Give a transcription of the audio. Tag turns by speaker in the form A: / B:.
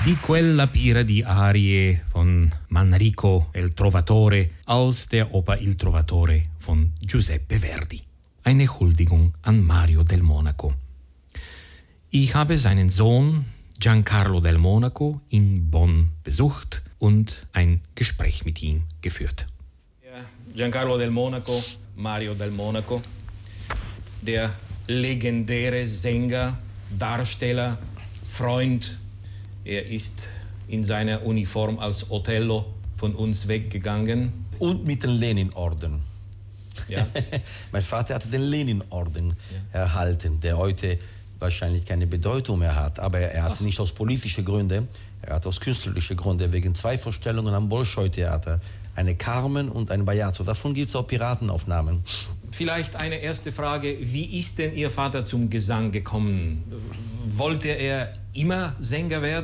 A: Di quella pira di arie von Manrico il Trovatore aus der Oper Il Trovatore von Giuseppe Verdi. Eine Huldigung an Mario del Monaco. Ich habe seinen Sohn Giancarlo del Monaco in Bonn besucht und ein Gespräch mit ihm geführt. Giancarlo del Monaco, Mario del Monaco, der legendäre Sänger, Darsteller, Freund. Er ist in seiner Uniform als Othello von uns weggegangen.
B: Und mit dem Lenin-Orden.
A: Ja.
B: Mein Vater hatte den Lenin-Orden erhalten, der heute wahrscheinlich keine Bedeutung mehr hat. Aber er hat nicht aus politischen Gründen, er hat aus künstlerischen Gründen, wegen 2 Vorstellungen am Bolschoi-Theater, eine Carmen und ein Bajazzo. Davon gibt es auch Piratenaufnahmen.
A: Vielleicht eine erste Frage. Wie ist denn Ihr Vater zum Gesang gekommen? Wollte er immer Sänger werden?